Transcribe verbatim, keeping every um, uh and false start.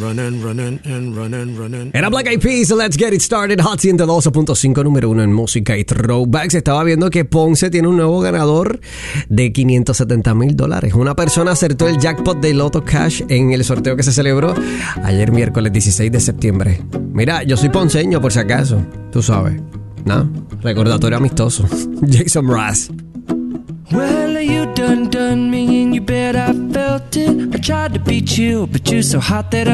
Running, running, and running, running. Era Black Eyed Peas, Let's Get It Started, Hot ciento doce punto cinco, número uno en música y throwbacks. Estaba viendo que Ponce tiene un nuevo ganador de quinientos setenta mil dólares. Una persona acertó el jackpot de Lotto Cash en el sorteo que se celebró ayer miércoles dieciséis de septiembre. Mira, yo soy ponceño por si acaso, tú sabes, ¿no? Recordatorio amistoso. Jason Mraz. Well, you done done me and you bet I felt it. I tried to beat you, but you're so hot that I